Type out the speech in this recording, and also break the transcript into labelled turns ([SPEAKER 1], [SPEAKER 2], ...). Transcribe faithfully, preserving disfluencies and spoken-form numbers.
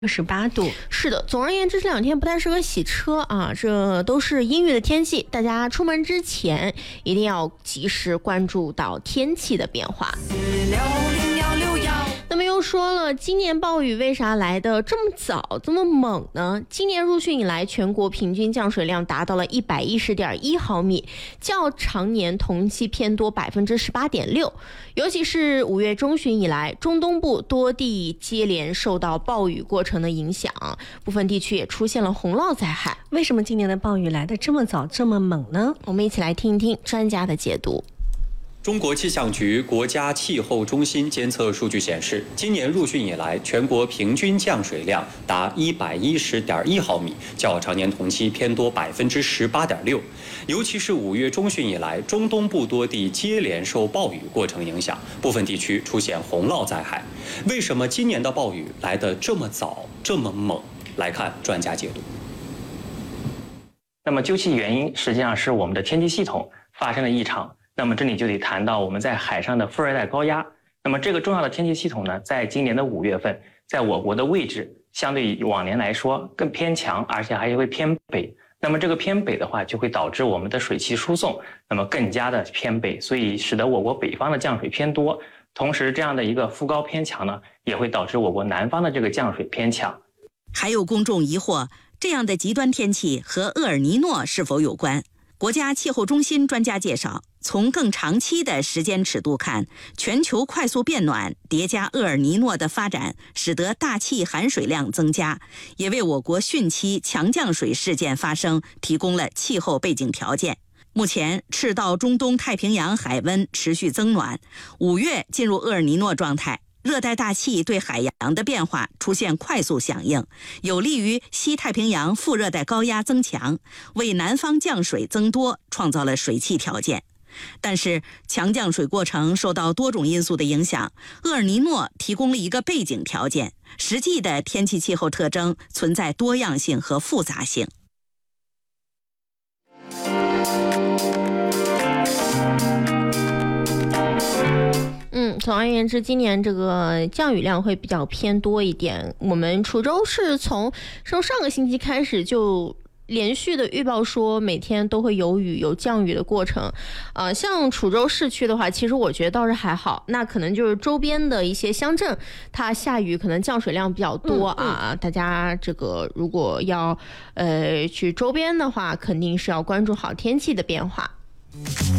[SPEAKER 1] 十八度。
[SPEAKER 2] 是的，总而言之，这两天不太适合洗车啊，这都是阴郁的天气，大家出门之前一定要及时关注到天气的变化。那么又说了，今年暴雨为啥来的这么早这么猛呢？今年入汛以来，全国平均降水量达到了一百一十点一毫米，较常年同期偏多百分之十八点六。尤其是五月中旬以来，中东部多地接连受到暴雨过程的影响，部分地区也出现了洪涝灾害。
[SPEAKER 1] 为什么今年的暴雨来的这么早这么猛呢？
[SPEAKER 2] 我们一起来听一听专家的解读。
[SPEAKER 3] 中国气象局国家气候中心监测数据显示，今年入汛以来，全国平均降水量达一百一十点一毫米，较常年同期偏多百分之十八点六。尤其是五月中旬以来，中东部多地接连受暴雨过程影响，部分地区出现洪涝灾害。为什么今年的暴雨来得这么早、这么猛？来看专家解读。
[SPEAKER 4] 那么究其原因，实际上是我们的天气系统发生了异常。那么这里就得谈到我们在海上的副热带高压。那么这个重要的天气系统呢，在今年的五月份，在我国的位置相对于往年来说更偏强，而且还会偏北。那么这个偏北的话，就会导致我们的水汽输送那么更加的偏北，所以使得我国北方的降水偏多。同时，这样的一个副高偏强呢，也会导致我国南方的这个降水偏强。
[SPEAKER 5] 还有公众疑惑，这样的极端天气和厄尔尼诺是否有关？国家气候中心专家介绍，从更长期的时间尺度看，全球快速变暖叠加厄尔尼诺的发展，使得大气含水量增加，也为我国汛期强降水事件发生提供了气候背景条件。目前，赤道中东太平洋海温持续增暖，五月进入厄尔尼诺状态。热带大气对海洋的变化出现快速响应，有利于西太平洋副热带高压增强，为南方降水增多创造了水汽条件。但是强降水过程受到多种因素的影响，厄尔尼诺提供了一个背景条件，实际的天气气候特征存在多样性和复杂性。
[SPEAKER 2] 嗯，总而言之，今年这个降雨量会比较偏多一点。我们滁州市从从上个星期开始就连续的预报说每天都会有雨有降雨的过程。呃，像滁州市区的话，其实我觉得倒是还好，那可能就是周边的一些乡镇，它下雨可能降水量比较多啊。嗯嗯、大家这个如果要呃去周边的话，肯定是要关注好天气的变化。